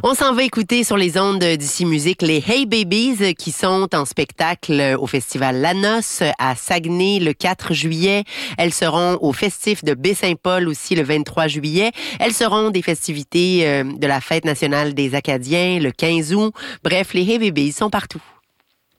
On s'en va écouter sur les ondes d'Ici Musique les Hey Babies qui sont en spectacle au festival La Noce à Saguenay le 4 juillet. Elles seront au festif de Baie-Saint-Paul aussi le 23 juillet. Elles seront des festivités de la Fête nationale des Acadiens le 15 août. Bref, les Hey Babies sont partout.